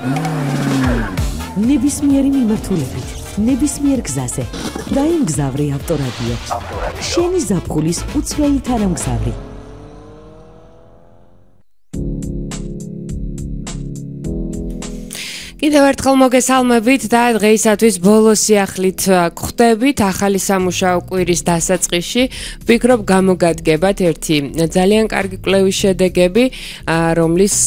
ნებისმიერი მიმართულებით, ნებისმიერ გზაზე. დაიმგზავრი ავტორადიო. შენი ზაფხულის უცვლელი თანამგზავრი. კიდევ ერთხელ მოგესალმებით და დღეისათვის ბოლო სიახლით გვხვდებით ახალი სამუშაო კვირის დასაწყისში. ვფიქრობ გამოგადგებათ ერთი ძალიან კარგი კვლევის შედეგები, რომლის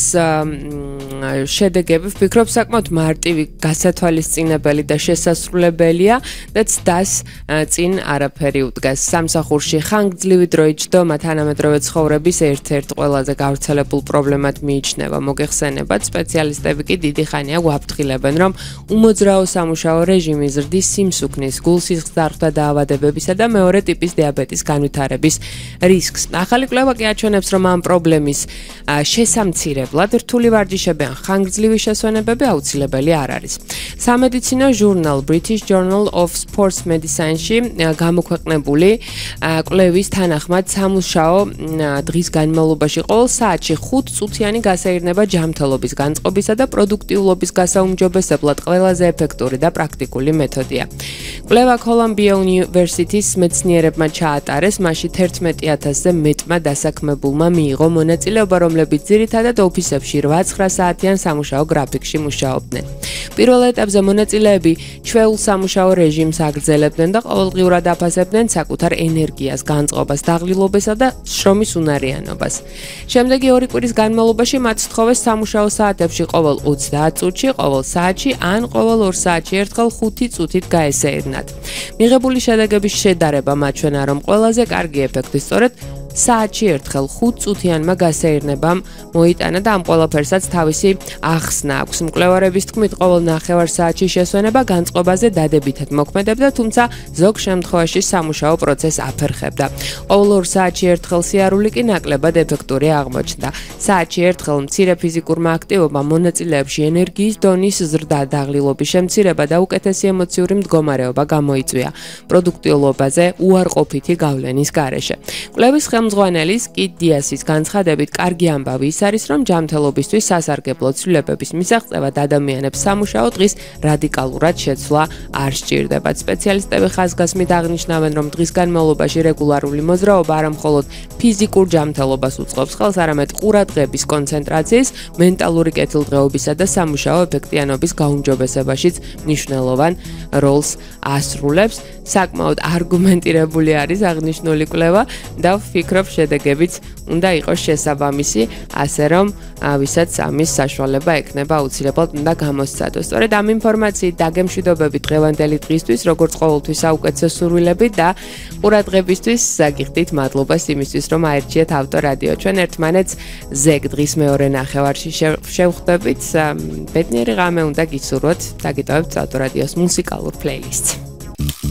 შედეგები ვფიქრობ საკმაოდ მარტივი, გასათვალისწინებელი და შესასრულებელია და ცდას წინ არაფერი უდგას. სამსახურში ხანგრძლივი დროით ჯდომა თანამედროვე ცხოვრების ერთ-ერთ ყველაზე გავრცელებულ პრობლემად მიიჩნევა. მოგეხსენებათ, სპეციალისტები კი დიდი ხანია ვაფრთხილებენ, რომ უმოძრაო სამუშაო რეჟიმი ზრდის სიმსუქნის, გულსისხლძარღვთა დაავადებებისა და მეორე ტიპის დიაბეტის განვითარების რისკს. ახალი კვლევა კი აჩვენებს, რომ ამ პრობლემის შესამცირებლად რთული ვარჯიშები ან ხანგრძლივი შესვენებები აუცილებელი არ არის. სამედიცინო ჟურნალ British Journal of Sports Medicine-ში გამოქვეყნებული კვლევის თანახმად სამუშაო დღის განმავლობაში ყოველ საათში 5 წუთიანი გასაირნება ჯანმრთელობის განწყობისა და პროდუქტიულობის გასაუმჯობესებლად ყველაზე ეფექტური და პრაქტიკული მეთოდია. კვლევა Columbia University-ის მეცნიერებმა ჩაატარეს, მაშინ 11,000-ზე მეტმა დასაქმებულმა მიიღო მონაწილეობა, რომლებიც ძირითადად ოფისებში 8-9 საათიან სამუშაო გრაფიკში მუშაობდნენ. პირველ ეტაპზე მონაწილეები ჩვეულ სამუშაო რეჟიმს აგრძელებდნენ და ყოველდღიურად აფასებდნენ საკუთარ ენერგიას, განწყობას, დაღლილობასა და შრომის უნარიანობას. შემდეგი 2 კვირის განმავლობაში მათ სთხოვეს სამუშაო საათებში ყოველ 30 წუთში, ყოველ საათში ან ყოველ 2 საათში ერთხელ 5 წუთით გაესეირნათ. მიღებული შედეგების შედარება მაჩვენა, რომ ყველაზე კარგი ეფექტი სწორედ საათში ერთხელ 5 წუთიანმა გასაირნებამ მოიტანა და ამ ყველაფერსაც თავისი ახსნა აქვს. მკვლევარების თქმით, ყოველ 9 საათში შესვენება განწყობაზე დადებითად მოქმედებდა, თუმცა ზოგ შემთხვევაში სამუშაო პროცესს აფერხებდა. ყოველ 2 საათში ერთხელ სიარული კი ნაკლებად ეფექტური აღმოჩნდა. საათში ერთხელ მცირე ფიზიკურმა აქტივობამ მონაწილეებში ენერგიის დონის ზრდა, დაღლილობის შემცირება და უკეთესი ემოციური მდგომარეობა გამოიწვია პროდუქტიულობაზე უარყოფითი გავლენის გარეშე. კვლევის ხელმძღვანელის კით დიასის განცხადებით, კარგი ამბავი ის არის, რომ ჯანმრთელობისთვის სასარგებლო ცვლილებების მისაღწევად ადამიანებს სამუშაო დღის რადიკალურად შეცვლა არ სჭირდებათ. სპეციალისტები ხაზგასმით აღნიშნავენ, რომ დღის განმავლობაში რეგულარული მოძრაობა არა მხოლოდ ფიზიკურ ჯანმრთელობას უწყობს ხელს, არამედ ყურადღების, კონცენტრაციის, მენტალური კეთილდღეობისა და სამუშაო ეფექტიანობის გაუმჯობესებაშიც მნიშვნელოვან როლს ასრულებს. საკმაოდ არგუმენტირებული არის აღნიშნული კვლევა და ვფიქრობ, შედეგებიც უნდა იყოს შესაბამისი, ასე რომ ვისაც ამის საშუალება ექნება, აუცილებლად უნდა გამოსცადოს. სწორედ ამ ინფორმაციით დაგემშვიდობებით დღევანდელი დღისთვის, როგორც ყოველთვის საუკეთესო სურვილებით და ყურადღებისთვის გიხდით მადლობას იმისთვის, რომ აერჩიეთ ავტორადიო. ჩვენ ერთმანეთს ზეგ დღის მეორე ნახევარში შევხვდებით. ბედნიერი ღამე უნდა გისურვოთ, დაგიტოვებთ ავტორადიოს მუსიკალურ პლეილისტს.